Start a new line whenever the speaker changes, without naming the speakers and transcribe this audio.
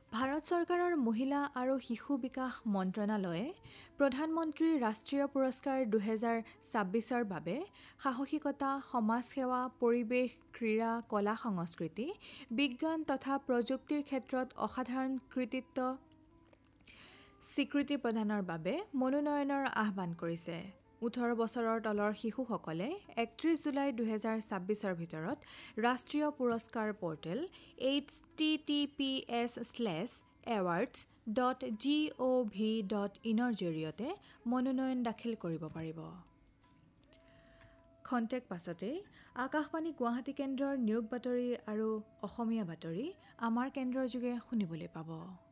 ভাৰত চৰকাৰৰ মহিলা আৰু শিশু বিকাশ মন্ত্ৰণালয়ে প্ৰধানমন্ত্ৰী ৰাষ্ট্ৰীয় পুৰস্কাৰ 2026ৰ বাবে সাহসিকতা, সমাজসেৱা, পৰিৱেশ, ক্ৰীড়া, কলা সংস্কৃতি, বিজ্ঞান তথা প্ৰযুক্তিৰ ক্ষেত্ৰত অসাধাৰণ কৃতিত্ব স্বীকৃতি প্ৰদানৰ বাবে মনোনয়নৰ আহ্বান কৰিছে। 18 বছৰৰ তলৰ শিশুসকলে 31 জুলাই 2026ৰ ভিতৰত ৰাষ্ট্ৰীয় পুৰস্কাৰ পৰ্টেল https://awards.gov.in ৰ জৰিয়তে মনোনয়ন দাখিল কৰিব পাৰিব। খন্তেক পাছতে আকাশবাণী গুৱাহাটী কেন্দ্ৰৰ নিয়োগ বাতৰি আৰু অসমীয়া বাতৰি আমাৰ কেন্দ্ৰৰ যোগে শুনিবলৈ পাব।